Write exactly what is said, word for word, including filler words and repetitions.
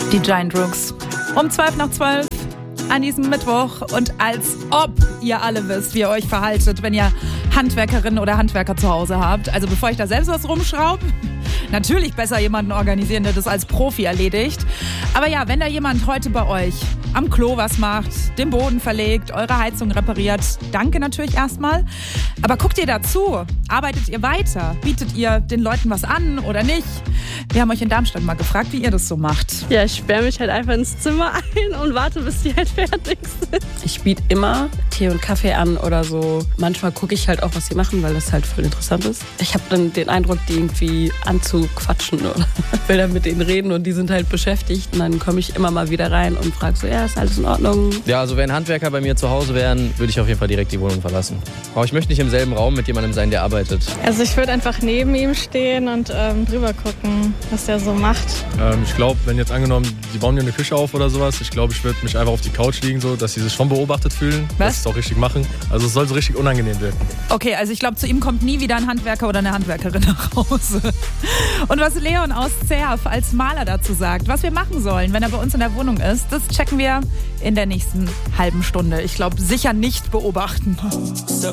Die Giant Rooks. Um zwölf nach zwölf an diesem Mittwoch. Und als ob ihr alle wisst, wie ihr euch verhaltet, wenn ihr Handwerkerinnen oder Handwerker zu Hause habt. Also bevor ich da selbst was rumschraube, natürlich besser jemanden organisieren, der das als Profi erledigt. Aber ja, wenn da jemand heute bei euch am Klo was macht, den Boden verlegt, eure Heizung repariert, danke natürlich erstmal. Aber guckt ihr dazu? Arbeitet ihr weiter? Bietet ihr den Leuten was an oder nicht? Wir haben euch in Darmstadt mal gefragt, wie ihr das so macht. Ja, ich sperre mich halt einfach ins Zimmer ein und warte, bis die halt fertig sind. Ich biete immer Tee und Kaffee an oder so. Manchmal gucke ich halt auch, was sie machen, weil das halt voll interessant ist. Ich habe dann den Eindruck, die irgendwie anzuquatschen oder will dann mit denen reden und die sind halt beschäftigt. Und dann komme ich immer mal wieder rein und frage so, ja, ist alles in Ordnung? Ja, also wenn Handwerker bei mir zu Hause wären, würde ich auf jeden Fall direkt die Wohnung verlassen. Aber ich möchte nicht im selben Raum mit jemandem sein, der arbeitet. Also ich würde einfach neben ihm stehen und ähm, drüber gucken, was der so macht. Ähm, ich glaube, wenn jetzt angenommen, die bauen hier eine Küche auf oder sowas, ich glaube, ich würde mich einfach auf die Couch liegen, so, dass sie sich schon beobachtet fühlen, Was? dass sie es auch richtig machen. Also es soll so richtig unangenehm wirken. Okay, also ich glaube, zu ihm kommt nie wieder ein Handwerker oder eine Handwerkerin nach Hause. Und was Leon aus Zerf als Maler dazu sagt, was wir machen sollen, wenn er bei uns in der Wohnung ist, das checken wir in der nächsten halben Stunde. Ich glaube, sicher nicht beobachten.